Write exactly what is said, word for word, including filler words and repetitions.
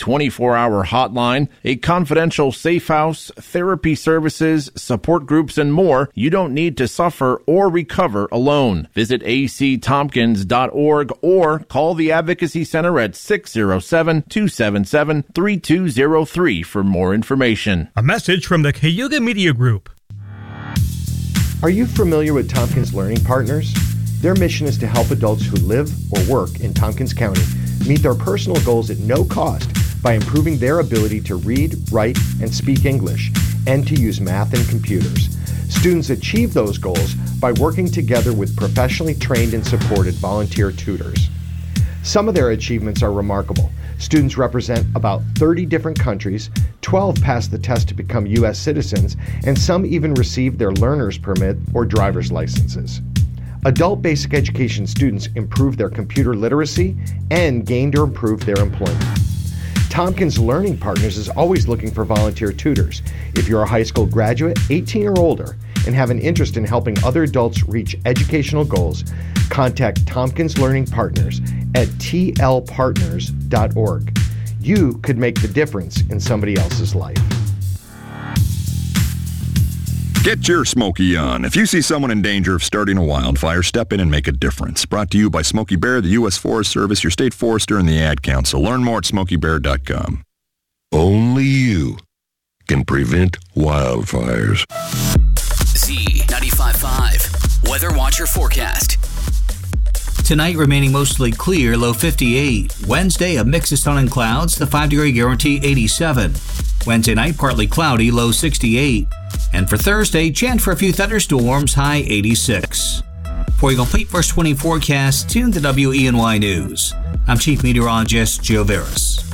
twenty-four hour hotline, a confidential safe house, therapy services, support groups, and more, you don't need to suffer or recover alone. Visit a c tompkins dot org or call the Advocacy Center at six oh seven, two seven seven, three two oh three for more information. A message from the Cayuga Media Group. Are you familiar with Tompkins Learning Partners? Their mission is to help adults who live or work in Tompkins County meet their personal goals at no cost by improving their ability to read, write, and speak English, and to use math and computers. Students achieve those goals by working together with professionally trained and supported volunteer tutors. Some of their achievements are remarkable. Students represent about thirty different countries, twelve pass the test to become U S citizens, and some even receive their learner's permit or driver's licenses. Adult basic education students improve their computer literacy and gained or improved their employment. Tompkins Learning Partners is always looking for volunteer tutors. If you're a high school graduate, eighteen or older, and have an interest in helping other adults reach educational goals, contact Tompkins Learning Partners at t l partners dot org. You could make the difference in somebody else's life. Get your Smokey on. If you see someone in danger of starting a wildfire, step in and make a difference. Brought to you by Smokey Bear, the U S Forest Service, your state forester, and the Ad Council. Learn more at smokey bear dot com. Only you can prevent wildfires. Z ninety-five point five Weather Watcher Forecast. Tonight remaining mostly clear, low fifty-eight. Wednesday, a mix of sun and clouds, the five degree guarantee eighty-seven. Wednesday night, partly cloudy, low sixty-eight. And for Thursday, chance for a few thunderstorms, high eighty-six. For your complete first twenty forecast, tune to W E N Y News. I'm Chief Meteorologist Joe Veras.